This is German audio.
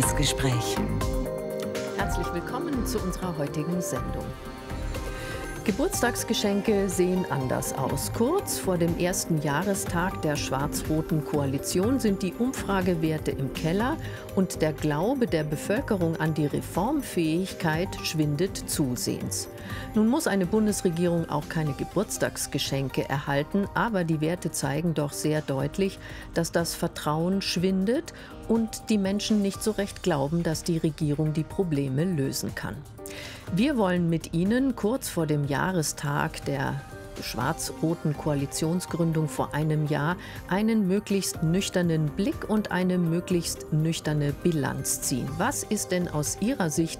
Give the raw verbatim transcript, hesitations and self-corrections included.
Tagesgespräch. Herzlich willkommen zu unserer heutigen Sendung. Geburtstagsgeschenke sehen anders aus. Kurz vor dem ersten Jahrestag der schwarz-roten Koalition sind die Umfragewerte im Keller und der Glaube der Bevölkerung an die Reformfähigkeit schwindet zusehends. Nun muss eine Bundesregierung auch keine Geburtstagsgeschenke erhalten, aber die Werte zeigen doch sehr deutlich, dass das Vertrauen schwindet und die Menschen nicht so recht glauben, dass die Regierung die Probleme lösen kann. Wir wollen mit Ihnen kurz vor dem Jahrestag der schwarz-roten Koalitionsgründung vor einem Jahr einen möglichst nüchternen Blick und eine möglichst nüchterne Bilanz ziehen. Was ist denn aus Ihrer Sicht